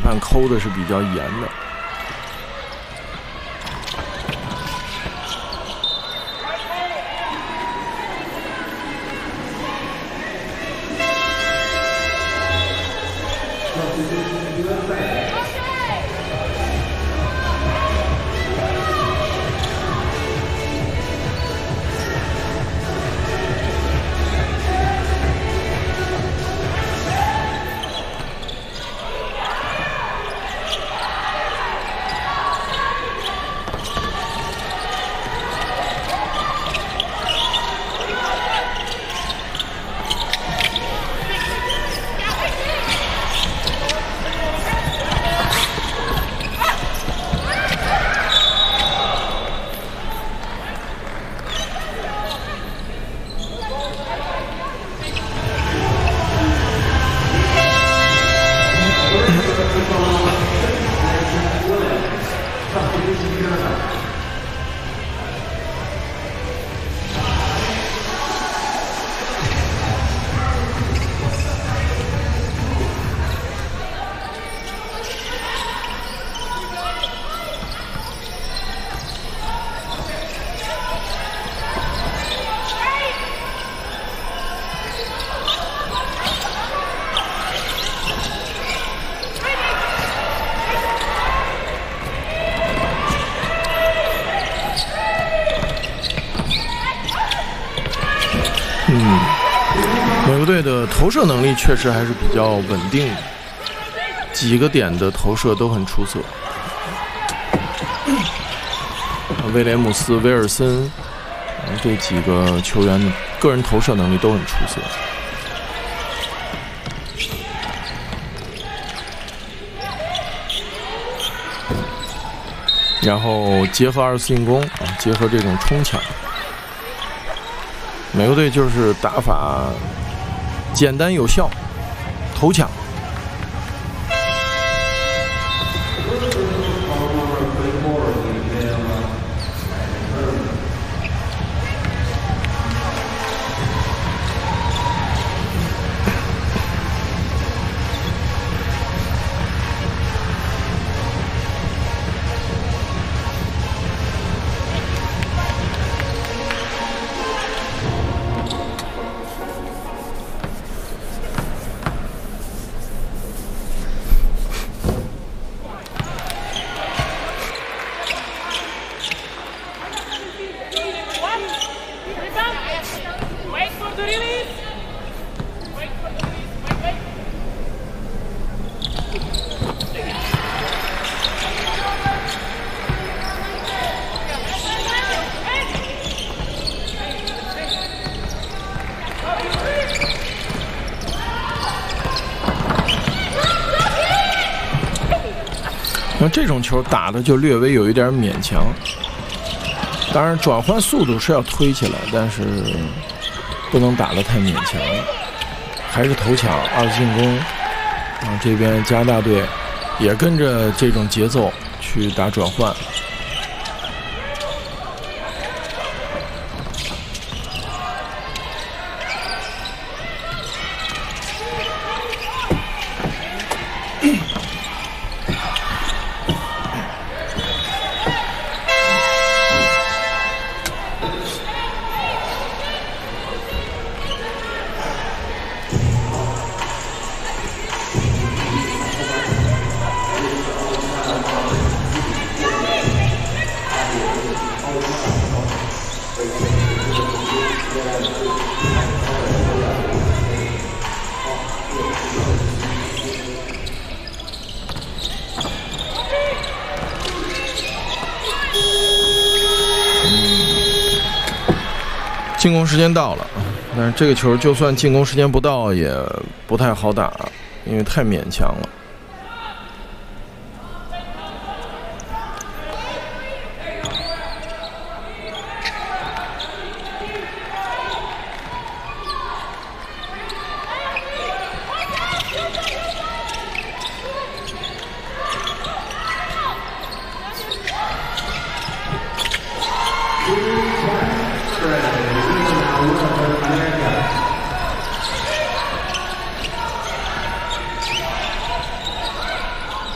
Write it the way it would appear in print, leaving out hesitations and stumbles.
判抠的是比较严的。美国队的投射能力确实还是比较稳定的，几个点的投射都很出色。威廉姆斯、威尔森这几个球员的个人投射能力都很出色。然后结合二次进攻，结合这种冲抢，美国队就是打法简单有效，投抢。那这种球打的就略微有一点勉强，当然转换速度是要推起来，但是不能打得太勉强，还是投抢二次进攻。这边加拿大队也跟着这种节奏去打转换。进攻时间到了，但是这个球就算进攻时间不到也不太好打，因为太勉强了。